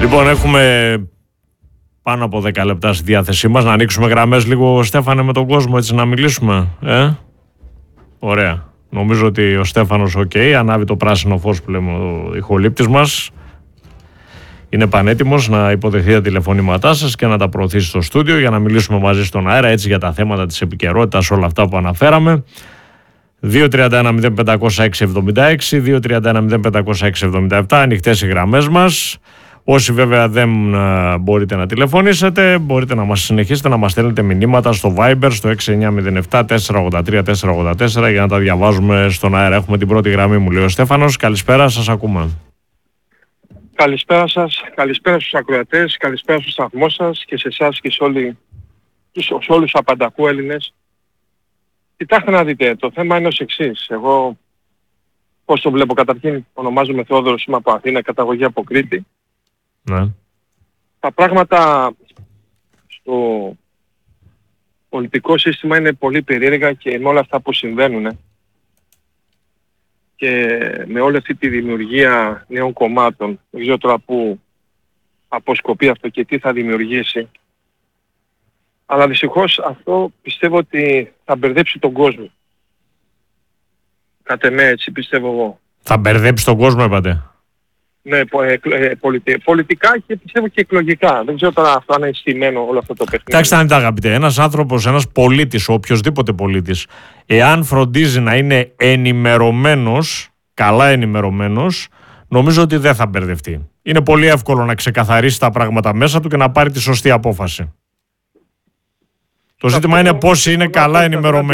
Λοιπόν, έχουμε πάνω από 10 λεπτά στη διάθεσή μας. Να ανοίξουμε γραμμές λίγο, Στέφανε, με τον κόσμο, έτσι να μιλήσουμε. Ωραία. Νομίζω ότι ο Στέφανος ανάβει το πράσινο φως που λέμε ο ηχολήπτης μας. Είναι πανέτοιμος να υποδεχθεί τα τηλεφωνήματά σας και να τα προωθήσει στο στούντιο για να μιλήσουμε μαζί στον αέρα, έτσι, για τα θέματα της επικαιρότητας, όλα αυτά που αναφέραμε. 231-0506-76, 231-0506-77, ανοιχτές οι γραμμές μας. Όσοι βέβαια δεν μπορείτε να τηλεφωνήσετε, μπορείτε να μας συνεχίσετε να μας στέλνετε μηνύματα στο Viber, στο 6907-483-484 για να τα διαβάζουμε στον αέρα. Έχουμε την πρώτη γραμμή, μου λέει ο Στέφανος. Καλησπέρα, σας ακούμε. Καλησπέρα σας, καλησπέρα στους ακροατές, καλησπέρα στο σταθμό σας και σε εσάς και σε όλους τους απανταχού Έλληνες. Κοιτάξτε να δείτε, το θέμα είναι ως εξής. Εγώ πώς το βλέπω, καταρχήν ονομάζομαι Θεόδωρος, είμαι από Αθήνα, καταγωγή από Κρήτη. Ναι. Τα πράγματα στο πολιτικό σύστημα είναι πολύ περίεργα και με όλα αυτά που συμβαίνουν και με όλη αυτή τη δημιουργία νέων κομμάτων, δεν ξέρω τώρα που αποσκοπεί αυτό και τι θα δημιουργήσει, αλλά δυστυχώς αυτό πιστεύω ότι θα μπερδέψει τον κόσμο. Κατ' εμέ, έτσι πιστεύω εγώ. Θα μπερδέψει τον κόσμο, είπατε. Ναι, πολιτικά και πιστεύω και εκλογικά. Δεν ξέρω τώρα αυτό αν είναι στημένο όλο αυτό το παιχνίδι. Κοιτάξτε, αν αγαπητέ, ένας άνθρωπος, ένας πολίτης, οποιοσδήποτε πολίτης, εάν φροντίζει να είναι ενημερωμένος, καλά ενημερωμένος, νομίζω ότι δεν θα μπερδευτεί. Είναι πολύ εύκολο να ξεκαθαρίσει τα πράγματα μέσα του και να πάρει τη σωστή απόφαση. Το ζήτημα είναι πώς είναι καλά ενημερωμένοι.